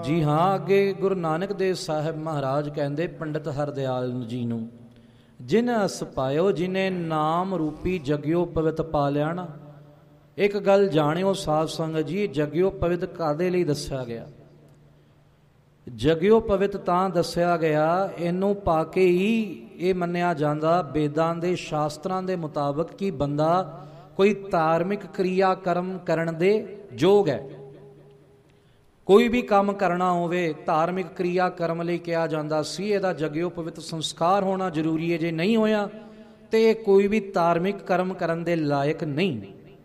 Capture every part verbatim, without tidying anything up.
ਜੀ ਹਾਂ, ਅੱਗੇ ਗੁਰੂ ਨਾਨਕ ਦੇਵ ਸਾਹਿਬ ਮਹਾਰਾਜ ਕਹਿੰਦੇ ਪੰਡਿਤ ਹਰਦਿਆਲ ਜੀ ਨੂੰ, ਜਿਨ ਅਸ ਪਾਇਓ ਜਿਨੇ ਨਾਮ ਰੂਪੀ ਜਗਿਓ ਪਵਿੱਤ ਪਾ ਲਿਆ ਨਾ। ਇੱਕ ਗੱਲ ਜਾਣਿਓ ਸਾਧ ਸੰਗਤ ਜੀ, ਜਗਿਓ ਪਵਿੱਤ ਕਾਦੇ ਲਈ ਦੱਸਿਆ ਗਿਆ? ਜਗਿਓ ਪਵਿੱਤ ਤਾਂ ਦੱਸਿਆ ਗਿਆ, ਇਹਨੂੰ ਪਾ ਕੇ ਹੀ ਇਹ ਮੰਨਿਆ ਜਾਂਦਾ ਵੇਦਾਂ ਦੇ ਸ਼ਾਸਤਰਾਂ ਦੇ ਮੁਤਾਬਕ ਕਿ ਬੰਦਾ ਕੋਈ ਧਾਰਮਿਕ ਕਿਰਿਆ ਕਰਮ ਕਰਨ ਦੇ ਯੋਗ ਹੈ। ਕੋਈ ਵੀ ਕੰਮ ਕਰਨਾ ਹੋਵੇ ਧਾਰਮਿਕ ਕਿਰਿਆ ਕਰਮ ਲਈ ਕਿਹਾ ਜਾਂਦਾ ਸੀ ਇਹਦਾ ਜਗਿਓ ਪਵਿੱਤ ਸੰਸਕਾਰ ਹੋਣਾ ਜ਼ਰੂਰੀ ਹੈ। ਜੇ ਨਹੀਂ ਹੋਇਆ ਤੇ ਇਹ ਕੋਈ ਵੀ ਧਾਰਮਿਕ ਕਰਮ ਕਰਨ ਦੇ ਲਾਇਕ ਨਹੀਂ।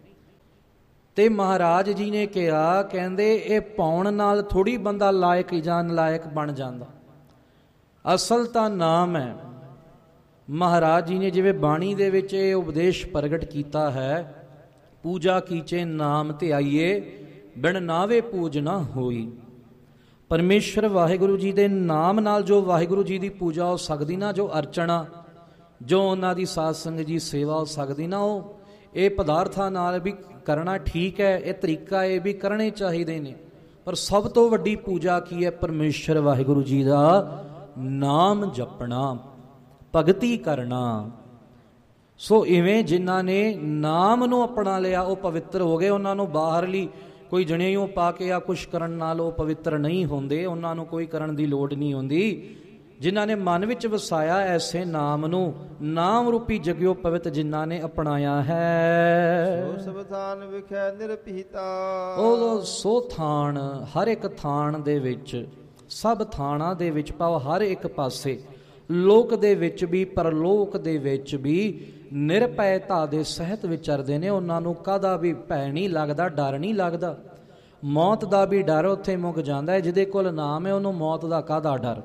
ਤੇ ਮਹਾਰਾਜ ਜੀ ਨੇ ਕਿਹਾ, ਕਹਿੰਦੇ ਇਹ ਪਾਉਣ ਨਾਲ ਥੋੜੀ ਬੰਦਾ ਲਾਇਕ ਜਾਂ ਨਲਾਇਕ ਬਣ ਜਾਂਦਾ। ਅਸਲ ਤਾਂ ਨਾਮ ਹੈ। ਮਹਾਰਾਜ ਜੀ ਨੇ ਜਿਵੇਂ ਬਾਣੀ ਦੇ ਵਿੱਚ ਇਹ ਉਪਦੇਸ਼ ਪ੍ਰਗਟ ਕੀਤਾ ਹੈ, ਪੂਜਾ ਕੀਚੇ ਨਾਮ ਧਿਆਈਏ ਬਿਨ ਨਾਵੇ ਪੂਜ ਨਾ ਹੋਈ। ਪਰਮੇਸ਼ਰ ਵਾਹਿਗੁਰੂ ਜੀ ਦੇ ਨਾਮ ਨਾਲ ਜੋ ਵਾਹਿਗੁਰੂ ਜੀ ਦੀ ਪੂਜਾ ਹੋ ਸਕਦੀ ਨਾ, ਜੋ ਅਰਚਨਾ, ਜੋ ਉਹਨਾਂ ਦੀ ਸਾਧ ਸੰਗਤ ਜੀ ਸੇਵਾ ਹੋ ਸਕਦੀ ਨਾ, ਉਹ ਇਹ ਪਦਾਰਥਾਂ ਨਾਲ ਵੀ ਕਰਨਾ ਠੀਕ ਹੈ, ਇਹ ਤਰੀਕਾ ਇਹ ਵੀ ਕਰਨੇ ਚਾਹੀਦੇ ਨੇ। ਪਰ ਸਭ ਤੋਂ ਵੱਡੀ ਪੂਜਾ ਕੀ ਹੈ? ਪਰਮੇਸ਼ਰ ਵਾਹਿਗੁਰੂ ਜੀ ਦਾ ਨਾਮ ਜਪਣਾ, ਭਗਤੀ ਕਰਨਾ। ਸੋ ਇਵੇਂ ਜਿਨ੍ਹਾਂ ਨੇ ਨਾਮ ਨੂੰ ਅਪਣਾ ਲਿਆ ਉਹ ਪਵਿੱਤਰ ਹੋ ਗਏ। ਉਹਨਾਂ ਨੂੰ ਬਾਹਰਲੀ ਕੋਈ ਜਣੇਊ ਪਾ ਕੇ ਜਾਂ ਕੁਛ ਕਰਨ ਨਾਲ ਉਹ ਪਵਿੱਤਰ ਨਹੀਂ ਹੁੰਦੇ, ਉਹਨਾਂ ਨੂੰ ਕੋਈ ਕਰਨ ਦੀ ਲੋੜ ਨਹੀਂ ਹੁੰਦੀ। ਜਿਨ੍ਹਾਂ ਨੇ ਮਨ ਵਿੱਚ ਵਸਾਇਆ ਐਸੇ ਨਾਮ ਨੂੰ, ਨਾਮ ਰੂਪੀ ਜਗਿਓ ਪਵਿੱਤ ਜਿਨ੍ਹਾਂ ਨੇ ਅਪਣਾਇਆ ਹੈ, ਸੋ ਸਭ ਥਾਨ ਵਿਖੇ ਨਿਰਭੀਤਾ। ਉਹ ਸੋ ਥਾਨ, ਹਰ ਇੱਕ ਥਾਨ ਦੇ ਵਿੱਚ, ਸਭ ਥਾਣਾ ਦੇ ਵਿੱਚ ਭਾਵ ਹਰ ਇੱਕ ਪਾਸੇ, ਲੋਕ ਦੇ ਵਿੱਚ ਵੀ ਪਰਲੋਕ ਦੇ ਵਿੱਚ ਵੀ ਨਿਰਭੈਤਾ ਦੇ ਸਹਿਤ ਵਿਚਰਦੇ ਨੇ। ਉਹਨਾਂ ਨੂੰ ਕਾਹਦਾ ਵੀ ਭੈ ਨਹੀਂ ਲੱਗਦਾ, ਡਰ ਨਹੀਂ ਲੱਗਦਾ। ਮੌਤ ਦਾ ਵੀ ਡਰ ਉੱਥੇ ਮੁੱਕ ਜਾਂਦਾ ਹੈ। ਜਿਹਦੇ ਕੋਲ ਨਾਮ ਹੈ ਉਹਨੂੰ ਮੌਤ ਦਾ ਕਾਹਦਾ ਡਰ?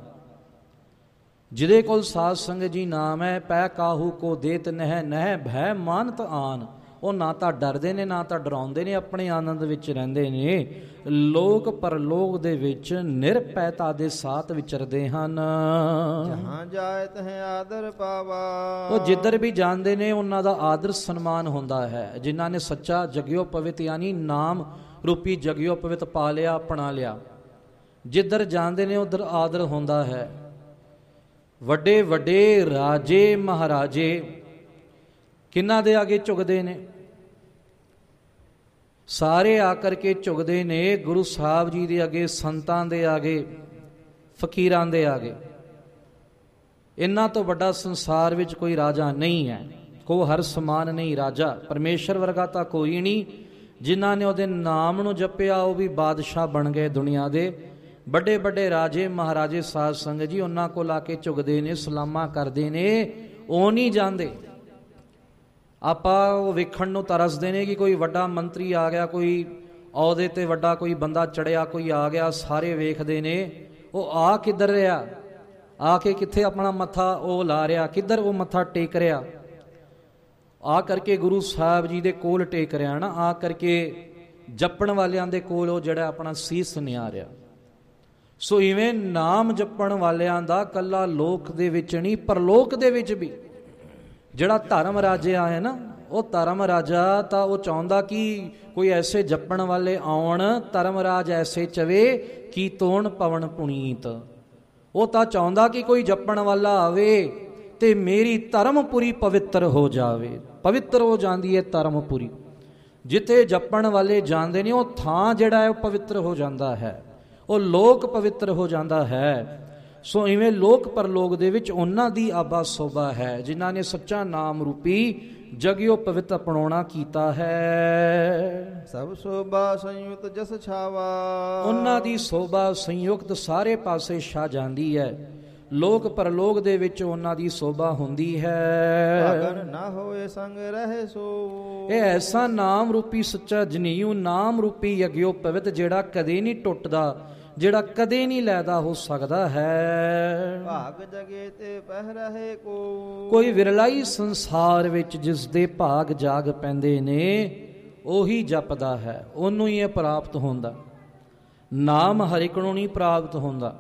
ਜਿਹਦੇ ਕੋਲ ਸਾਧ ਸੰਗਤ ਜੀ ਨਾਮ ਹੈ, ਪੈ ਕਾਹੂ ਕੋ ਦੇਤ ਨਹਿ ਨਹਿ ਭੈ ਮਾਨਤ ਆਨ। ਉਹ ਨਾ ਤਾਂ ਡਰਦੇ ਨੇ ਨਾ ਤਾਂ ਡਰਾਉਂਦੇ ਨੇ, ਆਪਣੇ ਆਨੰਦ ਵਿੱਚ ਰਹਿੰਦੇ ਨੇ। ਲੋਕ ਪਰਲੋਕ ਦੇ ਵਿੱਚ ਨਿਰਭੈਤਾ ਦੇ ਸਾਥ ਵਿਚਰਦੇ ਹਨ। ਜਹਾਂ ਜਾਏ ਤਹਿ ਆਦਰ ਪਾਵਾ। ਉਹ ਜਿੱਧਰ ਵੀ ਜਾਂਦੇ ਨੇ ਉਹਨਾਂ ਦਾ ਆਦਰ ਸਨਮਾਨ ਹੁੰਦਾ ਹੈ। ਜਿਨ੍ਹਾਂ ਨੇ ਸੱਚਾ ਜਗਿਓ ਪਵਿੱਤ ਯਾਨੀ ਨਾਮ ਰੂਪੀ ਜਗਿਓ ਪਵਿੱਤ ਪਾ ਲਿਆ, ਅਪਣਾ ਲਿਆ, ਜਿੱਧਰ ਜਾਂਦੇ ਨੇ ਉਧਰ ਆਦਰ ਹੁੰਦਾ ਹੈ। ਵੱਡੇ ਵੱਡੇ ਰਾਜੇ ਮਹਾਰਾਜੇ ਕਿਹਨਾਂ ਦੇ ਅੱਗੇ ਝੁਕਦੇ ਨੇ? ਸਾਰੇ ਆ ਕਰਕੇ ਝੁਕਦੇ ਨੇ ਗੁਰੂ ਸਾਹਿਬ ਜੀ ਦੇ ਅੱਗੇ, ਸੰਤਾਂ ਦੇ ਅੱਗੇ, ਫਕੀਰਾਂ ਦੇ ਅੱਗੇ। ਇਹਨਾਂ ਤੋਂ ਵੱਡਾ ਸੰਸਾਰ ਵਿੱਚ ਕੋਈ ਰਾਜਾ ਨਹੀਂ ਹੈ, ਕੋ ਹਰ ਸਮਾਨ ਨਹੀਂ ਰਾਜਾ। ਪਰਮੇਸ਼ਰ ਵਰਗਾ ਤਾਂ ਕੋਈ ਨਹੀਂ। ਜਿਨ੍ਹਾਂ ਨੇ ਉਹਦੇ ਨਾਮ ਨੂੰ ਜਪਿਆ ਉਹ ਵੀ ਬਾਦਸ਼ਾਹ ਬਣ ਗਏ ਦੁਨੀਆ ਦੇ। ਵੱਡੇ ਵੱਡੇ ਰਾਜੇ ਮਹਾਰਾਜੇ ਸਾਧ ਸੰਗਤ ਜੀ ਉਹਨਾਂ ਕੋਲ ਆ ਕੇ ਝੁਕਦੇ ਨੇ, ਸਲਾਮਾਂ ਕਰਦੇ ਨੇ, ਉਹ ਨਹੀਂ ਜਾਂਦੇ। ਆਪਾਂ ਉਹ ਵੇਖਣ ਨੂੰ ਤਰਸਦੇ ਨੇ ਕਿ ਕੋਈ ਵੱਡਾ ਮੰਤਰੀ ਆ ਗਿਆ, ਕੋਈ ਅਹੁਦੇ ਤੇ ਵੱਡਾ ਕੋਈ ਬੰਦਾ ਚੜਿਆ, ਕੋਈ ਆ ਗਿਆ, ਸਾਰੇ ਵੇਖਦੇ ਨੇ ਉਹ ਆ ਕਿੱਧਰ ਰਿਹਾ, ਆ ਕੇ ਕਿੱਥੇ ਆਪਣਾ ਮੱਥਾ ਉਹ ਲਾ ਰਿਹਾ, ਕਿੱਧਰ ਉਹ ਮੱਥਾ ਟੇਕ ਰਿਹਾ। ਆ ਕਰਕੇ ਗੁਰੂ ਸਾਹਿਬ ਜੀ ਦੇ ਕੋਲ ਟੇਕ ਰਿਹਾ ਨਾ, ਆ ਕਰਕੇ ਜਪਣ ਵਾਲਿਆਂ ਦੇ ਕੋਲ ਉਹ ਜਿਹੜਾ ਆਪਣਾ ਸੀਸ ਨਿਹਾਰਿਆ। ਸੋ ਇਵੇਂ ਨਾਮ ਜਪਣ ਵਾਲਿਆਂ ਦਾ ਕੱਲਾ ਲੋਕ ਦੇ ਵਿੱਚ ਨਹੀਂ, ਪਰਲੋਕ ਦੇ ਵਿੱਚ ਵੀ ਜਿਹੜਾ ਧਰਮ ਰਾਜਾ ਹੈ ਨਾ, ਉਹ ਧਰਮ ਰਾਜਾ ਤਾਂ ਉਹ ਚਾਹੁੰਦਾ ਕਿ ਕੋਈ ਐਸੇ ਜਪਣ ਵਾਲੇ ਆਉਣ, ਧਰਮ ਰਾਜ ਐਸੇ ਚਵੇ ਕੀ ਤੋਣ ਪਵਨ ਪੁਨੀਤ। ਉਹ ਤਾਂ ਚਾਹੁੰਦਾ ਕਿ ਕੋਈ ਜਪਣ ਵਾਲਾ ਆਵੇ ਤੇ ਮੇਰੀ ਧਰਮਪੁਰੀ ਪਵਿੱਤਰ ਹੋ ਜਾਵੇ। ਪਵਿੱਤਰ ਹੋ ਜਾਂਦੀ ਹੈ ਧਰਮਪੁਰੀ। ਜਿੱਥੇ ਜਪਣ ਵਾਲੇ ਜਾਂਦੇ ਨੇ ਉਹ ਥਾਂ ਜਿਹੜਾ ਹੈ ਉਹ ਪਵਿੱਤਰ ਹੋ ਜਾਂਦਾ ਹੈ, ਉਹ ਲੋਕ ਪਵਿੱਤਰ ਹੋ ਜਾਂਦਾ ਹੈ। ਸੋ ਇਵੇਂ ਲੋਕ ਪਰਲੋਕ ਦੇ ਵਿੱਚ ਉਹਨਾਂ ਦੀ ਆਬਾ ਸੋਭਾ ਹੈ ਜਿਨ੍ਹਾਂ ਨੇ ਸੱਚਾ ਨਾਮ ਰੂਪੀ ਜਗਿਓ ਪਵਿੱਤ ਅਪਣਾਉਣਾ ਕੀਤਾ ਹੈ। ਸਭ ਸੋਭਾ ਸੰਯੁਕਤ ਜਸ ਛਾਵਾ। ਉਹਨਾਂ ਦੀ ਸੋਭਾ ਸੰਯੁਕਤ ਸਾਰੇ ਪਾਸੇ ਛਾ ਜਾਂਦੀ ਹੈ। ਲੋਕ ਪਰਲੋਕ ਦੇ ਵਿੱਚ ਉਹਨਾਂ ਦੀ ਸੋਭਾ ਹੁੰਦੀ ਹੈ। ਅਗਰ ਨਾ ਹੋਏ ਸੰਗ ਰਹੇ ਸੋ। ਇਹ ਐਸਾ ਨਾਮ ਰੂਪੀ ਸੱਚਾ ਜਨੀਉ, ਨਾਮ ਰੂਪੀ ਜਗਿਓ ਪਵਿੱਤ ਜਿਹੜਾ ਕਦੇ ਨਹੀਂ ਟੁੱਟਦਾ, ਜਿਹੜਾ ਕਦੇ ਨਹੀਂ ਲੈਦਾ ਹੋ ਸਕਦਾ ਹੈ। ਭਾਗ ਜਗੇ ਤੇ ਪਹਿ ਰਹੇ ਕੋ। ਕੋਈ ਵਿਰਲਾਈ ਸੰਸਾਰ ਵਿੱਚ ਜਿਸ ਦੇ ਭਾਗ ਜਾਗ ਪੈਂਦੇ ਨੇ ਉਹੀ ਜਪਦਾ ਹੈ, ਉਹਨੂੰ ਹੀ ਇਹ ਪ੍ਰਾਪਤ ਹੁੰਦਾ। ਨਾਮ ਹਰ ਇੱਕ ਨੂੰ ਨਹੀਂ ਪ੍ਰਾਪਤ ਹੁੰਦਾ।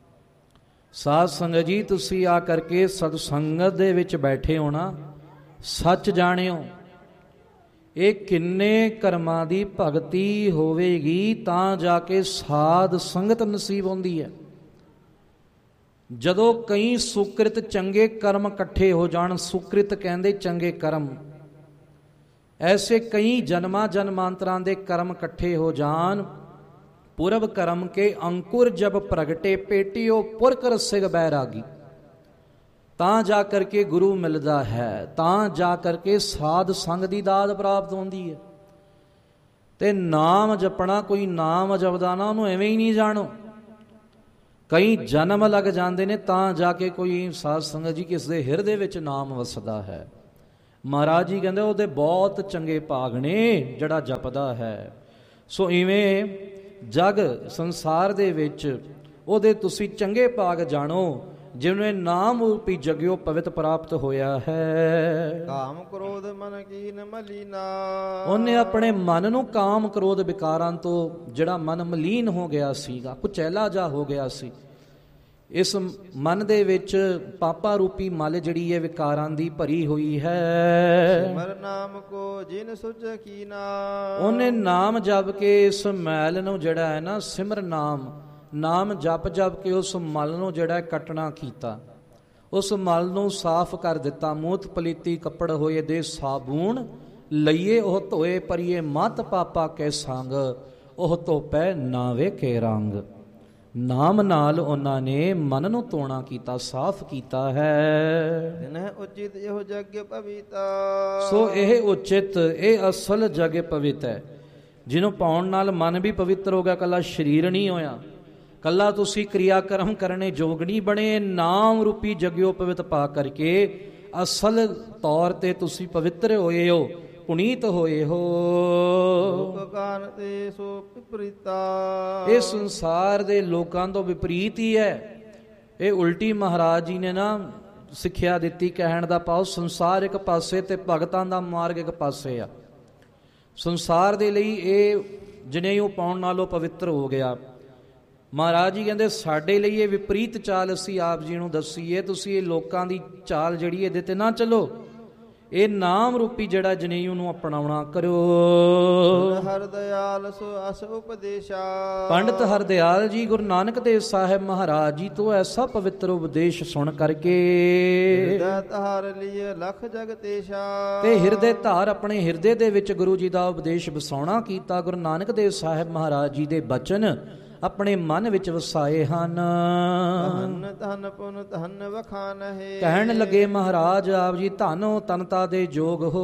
ਸਾਧ ਸੰਗਤ ਜੀ ਤੁਸੀਂ ਆ ਕਰਕੇ ਸਤ ਸੰਗਤ ਦੇ ਵਿੱਚ ਬੈਠੇ ਹੋ ਨਾ, ਸੱਚ ਜਾਣਿਓ ਇਹ ਕਿੰਨੇ ਕਰਮਾਂ ਦੀ ਭਗਤੀ ਹੋਵੇਗੀ ਤਾਂ ਜਾ ਕੇ ਸਾਧ ਸੰਗਤ ਨਸੀਬ ਹੁੰਦੀ ਹੈ। ਜਦੋਂ ਕਈ ਸੁਕ੍ਰਿਤ ਚੰਗੇ ਕਰਮ ਇਕੱਠੇ ਹੋ ਜਾਣ, ਸੁਕ੍ਰਿਤ ਕਹਿੰਦੇ ਚੰਗੇ ਕਰਮ, ਐਸੇ ਕਈ ਜਨਮਾਂ ਜਨਮਾਂਤਰਾਂ ਦੇ ਕਰਮ ਇਕੱਠੇ ਹੋ ਜਾਣ, ਪੁਰਬ ਕਰਮ ਕੇ ਅੰਕੁਰ ਜਬ ਪ੍ਰਗਟੇ ਪੇਟਿਓ ਪੁਰਖ ਰਸਿਕ ਬੈਰਾਗੀ, ਤਾਂ ਜਾ ਕਰਕੇ ਗੁਰੂ ਮਿਲਦਾ ਹੈ, ਤਾਂ ਜਾ ਕਰਕੇ ਸਾਧ ਸੰਗ ਦੀ ਦਾਤ ਪ੍ਰਾਪਤ ਹੁੰਦੀ ਹੈ। ਤੇ ਨਾਮ ਜਪਣਾ, ਕੋਈ ਨਾਮ ਜਪਦਾ ਨਾ ਉਹਨੂੰ ਐਵੇਂ ਹੀ ਨਹੀਂ ਜਾਣੋ, ਕਈ ਜਨਮ ਲੱਗ ਜਾਂਦੇ ਨੇ ਤਾਂ ਜਾ ਕੇ ਕੋਈ ਸਾਧ ਸੰਗਤ ਜੀ ਕਿਸ ਦੇ ਹਿਰਦੇ ਵਿੱਚ ਨਾਮ ਵਸਦਾ ਹੈ। ਮਹਾਰਾਜ ਜੀ ਕਹਿੰਦੇ ਉਹਦੇ ਬਹੁਤ ਚੰਗੇ ਭਾਗ ਨੇ ਜਿਹੜਾ ਜਪਦਾ ਹੈ। ਸੋ ਇਵੇਂ ਜਗ ਸੰਸਾਰ ਦੇ ਵਿੱਚ ਉਹਦੇ ਤੁਸੀਂ ਚੰਗੇ ਭਾਗ ਜਾਣੋ ਜਿਵੇਂ ਨਾਮ ਰੂਪੀ ਜਗਿਓ ਪਵਿੱਤ ਪ੍ਰਾਪਤ ਹੋਇਆ ਹੈ। ਕਾਮ ਕ੍ਰੋਧ ਮਨ ਕੀਨ ਮਲੀਨਾ, ਉਹਨੇ ਆਪਣੇ ਮਨ ਨੂੰ ਕਾਮ ਕ੍ਰੋਧ ਵਿਕਾਰਾਂ ਤੋਂ ਜਿਹੜਾ ਮਨ ਮਲੀਨ ਹੋ ਗਿਆ ਸੀਗਾ, ਕੁਚੈਲਾ ਜਾ ਹੋ ਗਿਆ ਸੀ, ਇਸ ਮਨ ਦੇ ਵਿੱਚ ਪਾਪਾ ਰੂਪੀ ਮਲ ਜਿਹੜੀ ਹੈ ਵਿਕਾਰਾਂ ਦੀ ਭਰੀ ਹੋਈ ਹੈ। ਸਿਮਰ ਨਾਮ ਕੋ ਜਿਨ ਸੁਚ ਕੀਨਾ, ਉਹਨੇ ਨਾਮ ਜਪ ਕੇ ਇਸ ਮੈਲ ਨੂੰ ਜਿਹੜਾ ਹੈ ਨਾ, ਸਿਮਰ ਨਾਮ, ਨਾਮ ਜਪ ਜਪ ਕੇ ਉਸ ਮਲ ਨੂੰ ਜਿਹੜਾ ਕੱਟਣਾ ਕੀਤਾ, ਉਸ ਮਲ ਨੂੰ ਸਾਫ਼ ਕਰ ਦਿੱਤਾ। ਮੂਤ ਪਲੀਤੀ ਕੱਪੜ ਹੋਏ ਦੇ ਸਾਬੂਣ ਲਈਏ ਉਹ ਧੋਏ, ਪਰੀਏ ਮਤ ਪਾਪਾ ਕੇ ਸੰਗ ਉਹ ਧੋਪੈ ਨਾ ਵੇਖੇ ਰੰਗ। ਨਾਮ ਨਾਲ ਉਹਨਾਂ ਨੇ ਮਨ ਨੂੰ ਧੋਣਾ ਕੀਤਾ, ਸਾਫ਼ ਕੀਤਾ ਹੈ। ਤਿਨਹਿ ਉਚਿਤ ਇਹੋ ਜਗ ਪਵਿੱਤਾ, ਸੋ ਇਹ ਉਚਿਤ, ਇਹ ਅਸਲ ਜਗ ਪਵਿੱਤ ਹੈ, ਜਿਹਨੂੰ ਪਾਉਣ ਨਾਲ ਮਨ ਵੀ ਪਵਿੱਤਰ ਹੋ ਗਿਆ, ਕੱਲਾ ਸਰੀਰ ਨਹੀਂ ਹੋਇਆ, ਕੱਲਾ ਤੁਸੀਂ ਕਿਰਿਆ ਕਰਮ ਕਰਨੇ ਯੋਗ ਨਹੀਂ ਬਣੇ, ਨਾਮ ਰੂਪੀ ਜਗਿਓ ਪਵਿੱਤ ਪਾ ਕਰਕੇ ਅਸਲ ਤੌਰ ਤੇ ਤੁਸੀਂ ਪਵਿੱਤਰ ਹੋਏ ਹੋ, ਪੁਨੀਤ ਹੋਏ ਹੋ। ਤੇ ਸੋ ਵਿਪਰੀਤਾ, ਇਹ ਸੰਸਾਰ ਦੇ ਲੋਕਾਂ ਤੋਂ ਵਿਪਰੀਤ ਹੀ ਹੈ। ਇਹ ਉਲਟੀ ਮਹਾਰਾਜ ਜੀ ਨੇ ਨਾ ਸਿੱਖਿਆ ਦਿੱਤੀ, ਕਹਿਣ ਦਾ ਭਾਵ ਸੰਸਾਰ ਇੱਕ ਪਾਸੇ ਤੇ ਭਗਤਾਂ ਦਾ ਮਾਰਗ ਇੱਕ ਪਾਸੇ ਆ। ਸੰਸਾਰ ਦੇ ਲਈ ਇਹ ਜਨੇਊ ਪਾਉਣ ਨਾਲੋਂ ਪਵਿੱਤਰ ਹੋ ਗਿਆ। ਮਹਾਰਾਜ ਜੀ ਕਹਿੰਦੇ ਸਾਡੇ ਲਈ ਇਹ ਵਿਪਰੀਤ ਚਾਲ ਅਸੀਂ ਆਪ ਜੀ ਨੂੰ ਦੱਸੀਏ, ਤੁਸੀਂ ਇਹ ਲੋਕਾਂ ਦੀ ਚਾਲ ਜਿਹੜੀ ਇਹਦੇ ਤੇ ਨਾ ਚੱਲੋ, ਇਹ ਨਾਮ ਰੂਪੀ ਜਿਹੜਾ ਜਨੇਊ ਨੂੰ ਅਪਣਾਉਣਾ ਕਰੋ। ਹਰ ਦਿਆਲ ਸੋ ਅਸ ਉਪਦੇਸ਼ਾ, ਪੰਡਤ ਹਰਦਿਆਲ ਜੀ ਗੁਰੂ ਨਾਨਕ ਦੇਵ ਸਾਹਿਬ ਮਹਾਰਾਜ ਜੀ ਤੋਂ ਐਸਾ ਪਵਿੱਤਰ ਉਪਦੇਸ਼ ਸੁਣ ਕਰਕੇ ਹਿਰਦੈ ਧਾਰ ਲਿਏ ਲਖ ਜਗਤੇਸ਼ਾ, ਤੇ ਹਿਰਦੇ ਧਾਰ ਆਪਣੇ ਹਿਰਦੇ ਦੇ ਵਿੱਚ ਗੁਰੂ ਜੀ ਦਾ ਉਪਦੇਸ਼ ਵਸਾਉਣਾ ਕੀਤਾ। ਗੁਰੂ ਨਾਨਕ ਦੇਵ ਸਾਹਿਬ ਮਹਾਰਾਜ ਜੀ ਦੇ ਬਚਨ ਆਪਣੇ ਮਨ ਵਿੱਚ ਵਸਾਏ ਹਨ। ਧੰਨ ਧੰਨ ਪੁਨ ਧੰਨ ਵਖਾਨਹਿ, ਕਹਿਣ ਲੱਗੇ ਮਹਾਰਾਜ ਆਪ ਜੀ ਧਨੋ ਤਨਤਾ ਦੇ ਜੋਗ ਹੋ,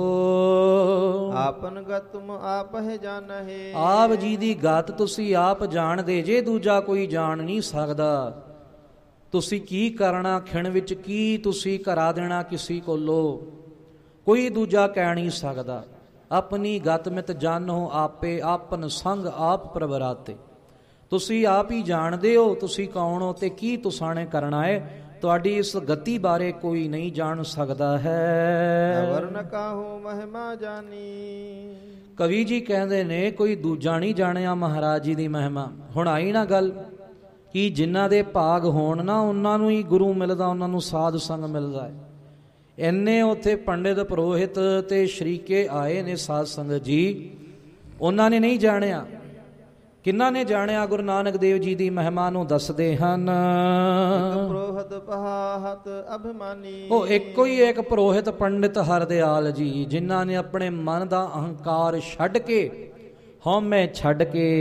ਆਪਨ ਗਤ ਤੁਮ ਆਪ ਹੈ ਜਾਣਹਿ, ਆਪ ਜੀ ਦੀ ਗਤ ਤੁਸੀਂ ਆਪ ਜਾਣਦੇ ਜੇ, ਦੂਜਾ ਕੋਈ ਜਾਣ ਨਹੀਂ ਸਕਦਾ। ਤੁਸੀਂ ਕੀ ਕਰਨਾ, ਖਿਣ ਵਿੱਚ ਕੀ ਤੁਸੀਂ ਕਰਾ ਦੇਣਾ ਕਿਸੇ ਕੋਲੋਂ, ਕੋਈ ਦੂਜਾ ਕਹਿ ਨਹੀਂ ਸਕਦਾ। ਆਪਣੀ ਗਤ ਮਿਤ ਜਾਣੋ ਆਪੇ, ਆਪਨ ਸੰਗ ਆਪ ਪ੍ਰਵਰਾਤੇ, ਤੁਸੀਂ ਆਪ ਹੀ ਜਾਣਦੇ ਹੋ ਤੁਸੀਂ ਕੌਣ ਹੋ ਤੇ ਕੀ ਤੁਸਾਂ ਨੇ ਕਰਨਾ ਹੈ। ਤੁਹਾਡੀ ਇਸ ਗਤੀ ਬਾਰੇ ਕੋਈ ਨਹੀਂ ਜਾਣ ਸਕਦਾ ਹੈ। ਵਰਨ ਕਾਹੂ ਮਹਿਮਾ ਜਾਨੀ, ਕਵੀ ਜੀ ਕਹਿੰਦੇ ਨੇ ਕੋਈ ਦੂਜਾ ਨਹੀਂ ਜਾਣਿਆ ਮਹਾਰਾਜ ਜੀ ਦੀ ਮਹਿਮਾ। ਹੁਣ ਆਈ ਨਾ ਗੱਲ ਕਿ ਜਿਨ੍ਹਾਂ ਦੇ ਭਾਗ ਹੋਣ ਨਾ ਉਹਨਾਂ ਨੂੰ ਹੀ ਗੁਰੂ ਮਿਲਦਾ, ਉਹਨਾਂ ਨੂੰ ਸਾਧ ਸੰਗ ਮਿਲਦਾ ਹੈ। ਇੰਨੇ ਉੱਥੇ ਪੰਡਿਤ ਪੁਰੋਹਿਤ ਤੇ ਸ਼ਰੀਕੇ ਆਏ ਨੇ ਸਾਧ ਸੰਗਤ ਜੀ, ਉਹਨਾਂ ਨੇ ਨਹੀਂ ਜਾਣਿਆ। ਕਿਹਨਾਂ ਨੇ ਜਾਣਿਆ? ਗੁਰੂ ਨਾਨਕ ਦੇਵ ਜੀ ਦੀ ਮਹਿਮਾ ਨੂੰ ਦੱਸਦੇ ਹਨ। ਪੁਰੋਹਿਤ ਪਹਾਹਤ ਅਭਿਮਾਨੀ, ਉਹ ਇੱਕੋ ਹੀ ਇੱਕ ਪੁਰੋਹਿਤ ਪੰਡਿਤ ਹਰਦਿਆਲ ਜੀ, ਜਿਨ੍ਹਾਂ ਨੇ ਆਪਣੇ ਮਨ ਦਾ ਅਹੰਕਾਰ ਛੱਡ ਕੇ, ਹਉਮੈ ਛੱਡ ਕੇ